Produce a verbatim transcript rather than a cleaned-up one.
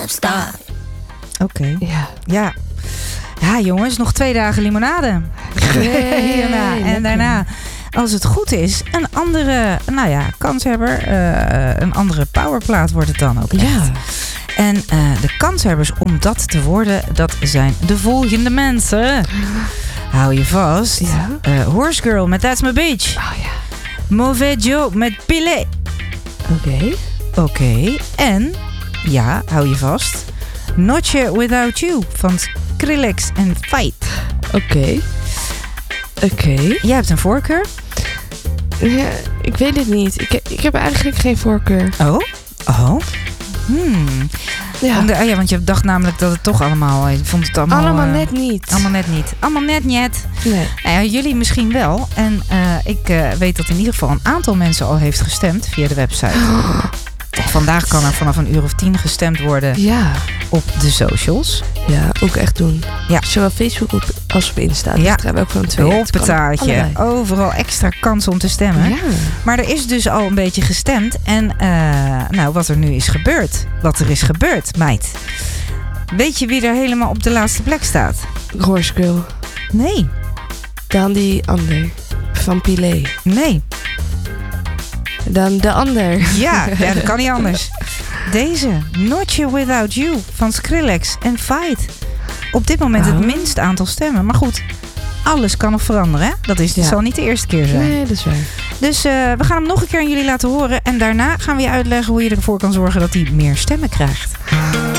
stop. Oké. Okay. Ja. ja. Ja, jongens, nog twee dagen limonade. Nee, hierna. En daarna, als het goed is, een andere, nou ja, kanshebber. Uh, een andere powerplaat wordt het dan ook echt. Ja. En uh, de kanshebbers om dat te worden, dat zijn de volgende mensen. Hou je vast. Ja. Uh, Horse Girl met That's My Beach. Oh ja. Mauvais Joe met Pilé. Oké. Okay. Oké. Okay. En, ja, hou je vast. Noche Without You van Skrillex en Fight. Oké. Okay. Oké. Okay. Jij hebt een voorkeur? Ja, ik weet het niet. Ik, ik heb eigenlijk geen voorkeur. Oh? Oh? Hmm. Ja. De, oh ja, want je dacht namelijk dat het toch allemaal... Je vond het allemaal... Allemaal uh, net niet. Allemaal net niet. Allemaal net niet. Nee. Nou ja, jullie misschien wel. En uh, ik uh, weet dat in ieder geval een aantal mensen al heeft gestemd via de website. Oh. Vandaag kan er vanaf een uur of tien gestemd worden ja. op de socials. Ja, ook echt doen. Ja. Zowel Facebook op, als op Insta. Ja. Dus ook van twee. Hoppetaartje. Overal extra kans om te stemmen. Ja. Maar er is dus al een beetje gestemd. En uh, nou, wat er nu is gebeurd. Wat er is gebeurd, meid. Weet je wie er helemaal op de laatste plek staat? Horse Girl. Nee. Dan die ander. Van Pilé. Nee. Dan de ander. Ja, ja, dat kan niet anders. Deze, Noche Without You van Skrillex en Fight. Op dit moment oh. het minst aantal stemmen. Maar goed, alles kan nog veranderen. Hè? Dat is, ja. zal niet de eerste keer zijn. Nee, dat is waar. Dus uh, we gaan hem nog een keer aan jullie laten horen. En daarna gaan we je uitleggen hoe je ervoor kan zorgen dat hij meer stemmen krijgt.